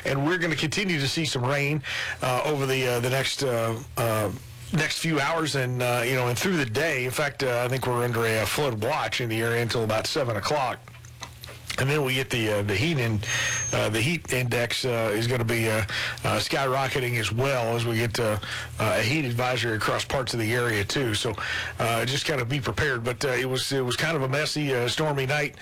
and we're going to continue to see some rain over the next few hours and and through the day. In fact, I think we're under a flood watch in the area until about 7 o'clock. And then we get the heat index is going to be skyrocketing as well as we get a heat advisory across parts of the area too. So just kind of be prepared. But it was kind of a messy, stormy night.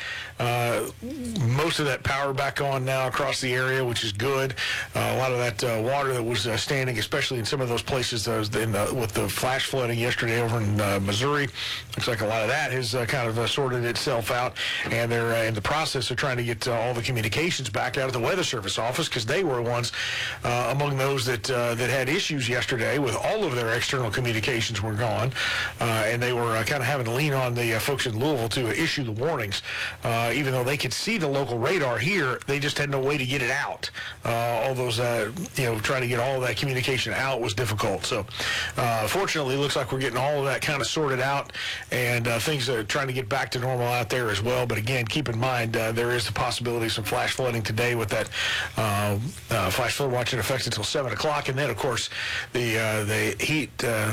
Most of that power back on now across the area, which is good. A lot of that water that was standing, especially in some of those places with the flash flooding yesterday over in Missouri, looks like a lot of that has kind of sorted itself out, and they're in the process of trying to get all the communications back out of the Weather Service office, because they were ones among those that had issues yesterday with all of their external communications were gone, and they were kind of having to lean on the folks in Louisville to issue the warnings. Even though they could see the local radar here, they just had no way to get it out. All those, trying to get all of that communication out was difficult. So, fortunately, it looks like we're getting all of that kind of sorted out, and things are trying to get back to normal out there as well. But again, keep in mind, there is the possibility of some flash flooding today with that flash flood watch in effect until 7 o'clock. And then, of course, the heat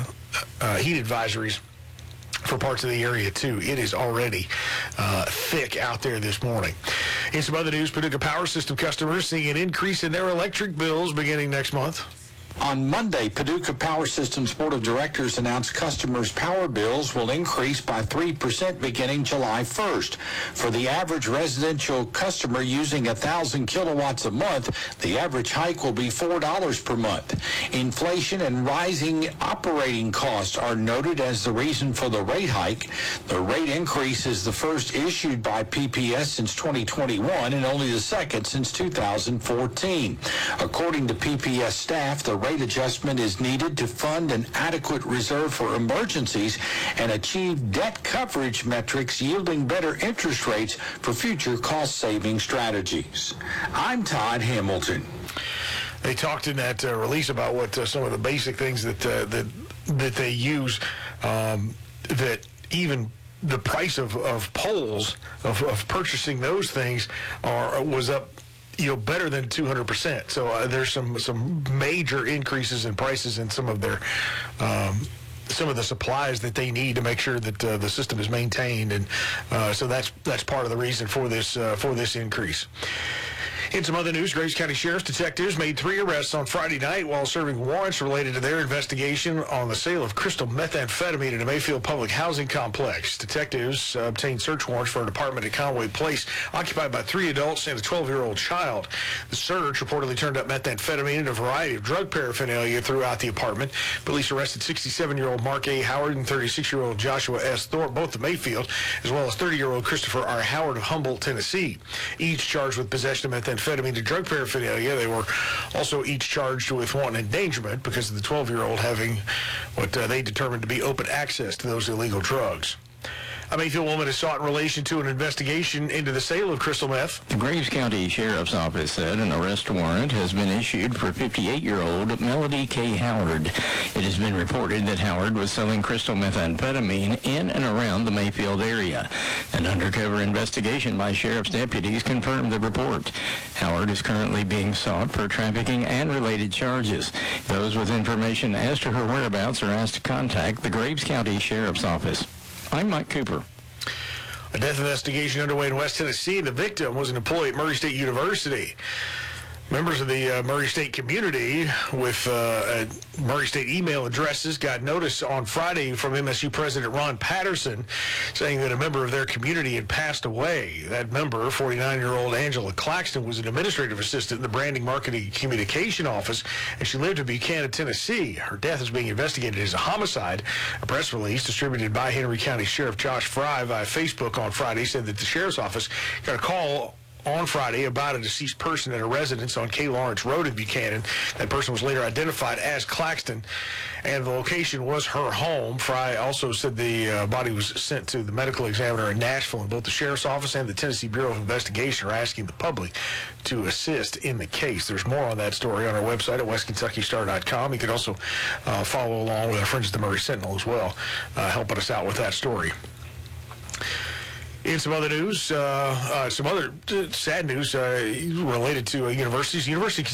advisories for parts of the area, too. It is already thick out there this morning. In some other news, Paducah Power System customers seeing an increase in their electric bills beginning next month. On Monday, Paducah Power Systems Board of Directors announced customers' power bills will increase by 3% beginning July 1st. For the average residential customer using 1,000 kilowatts a month, the average hike will be $4 per month. Inflation and rising operating costs are noted as the reason for the rate hike. The rate increase is the first issued by PPS since 2021 and only the second since 2014. According to PPS staff, the rate adjustment is needed to fund an adequate reserve for emergencies and achieve debt coverage metrics, yielding better interest rates for future cost-saving strategies. I'm Todd Hamilton. They talked in that release about what some of the basic things that they use, that even the price of poles, of purchasing those things was up better than 200%. So there's some major increases in prices in some of their some of the supplies that they need to make sure that the system is maintained, and so that's part of the reason for this increase. In some other news, Graves County Sheriff's detectives made 3 arrests on Friday night while serving warrants related to their investigation on the sale of crystal methamphetamine in a Mayfield public housing complex. Detectives obtained search warrants for an apartment at Conway Place occupied by 3 adults and a 12-year-old child. The search reportedly turned up methamphetamine and a variety of drug paraphernalia throughout the apartment. Police arrested 67-year-old Mark A. Howard and 36-year-old Joshua S. Thorpe, both of Mayfield, as well as 30-year-old Christopher R. Howard of Humboldt, Tennessee, each charged with possession of methamphetamine to drug paraphernalia. They were also each charged with wanton endangerment because of the 12-year-old having what they determined to be open access to those illegal drugs. A Mayfield woman is sought in relation to an investigation into the sale of crystal meth. The Graves County Sheriff's Office said an arrest warrant has been issued for 58-year-old Melody K. Howard. It has been reported that Howard was selling crystal methamphetamine in and around the Mayfield area. An undercover investigation by sheriff's deputies confirmed the report. Howard is currently being sought for trafficking and related charges. Those with information as to her whereabouts are asked to contact the Graves County Sheriff's Office. I'm Mike Cooper. A death investigation underway in West Tennessee. The victim was an employee at Murray State University. Members of the Murray State community with Murray State email addresses got notice on Friday from MSU President Ron Patterson saying that a member of their community had passed away. That member, 49-year-old Angela Claxton, was an administrative assistant in the Branding, Marketing, Communication Office, and she lived in Buchanan, Tennessee. Her death is being investigated as a homicide. A press release distributed by Henry County Sheriff Josh Fry via Facebook on Friday said that the Sheriff's Office got a call on Friday about a deceased person at a residence on K. Lawrence Road in Buchanan. That person was later identified as Claxton, and the location was her home. Fry also said the body was sent to the medical examiner in Nashville, and both the Sheriff's Office and the Tennessee Bureau of Investigation are asking the public to assist in the case. There's more on that story on our website at westkentuckystar.com. You can also follow along with our friends at the Murray Sentinel as well, helping us out with that story. In some other news, some other sad news related to universities. University